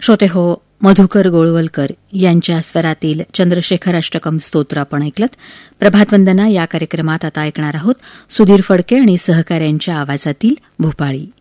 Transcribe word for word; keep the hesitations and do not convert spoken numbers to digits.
श्रोते हो, मधुकर गोळवलकर यांच्या स्वरातील चंद्रशेखर अष्टकम स्तोत्र आपण ऐकलत. प्रभातवंदना या कार्यक्रमात आता ऐकणार आहोत सुधीर फडके आणि सहकाऱ्यांच्या आवाजातील भूपाळी.